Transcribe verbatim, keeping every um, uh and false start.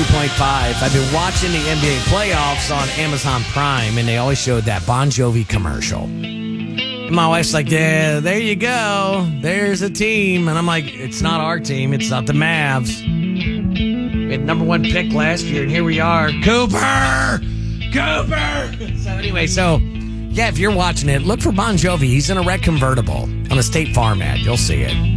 point five. I've been watching the N B A playoffs on Amazon Prime, and they always showed that Bon Jovi commercial. And my wife's like, yeah, there you go. There's a team. And I'm like, it's not our team. It's not the Mavs. We had number one pick last year, and here we are. Cooper! Cooper! So anyway, so, yeah, if you're watching it, look for Bon Jovi. He's in a red convertible on a State Farm ad. You'll see it.